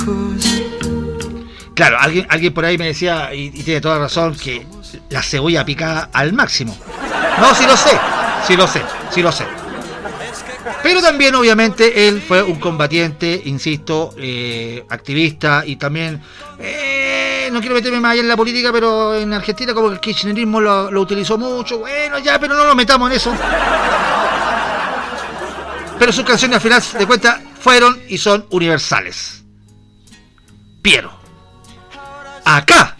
Claro, alguien por ahí me decía, y tiene toda razón, que la cebolla picada al máximo. No, sí lo sé. Pero también, obviamente, él fue un combatiente, insisto, activista, y también, no quiero meterme más allá en la política, pero en Argentina como que el kirchnerismo lo utilizó mucho. Bueno, ya, pero no nos metamos en eso. Pero sus canciones, al final de cuentas, fueron y son universales. Piero. Acá